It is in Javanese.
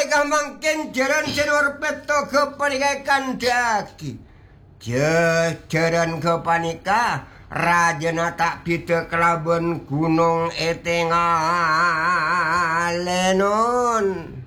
ika mangkin jaran sinur peto kepanikan daki. Jaran kepanika rajana tak bida kelaban gunung etengal lenon.